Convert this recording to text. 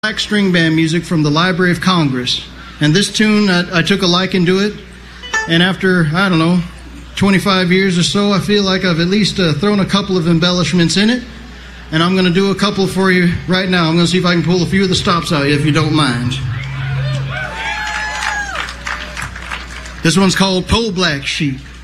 Black string band music from the Library of Congress. And this tune, I took a liking to it. And after, 25 years or so, I feel like I've at least thrown a couple of embellishments in it. And I'm going to do a couple for you right now. I'm going to see if I can pull a few of the stops out, if you don't mind. This one's called Po Black Sheep.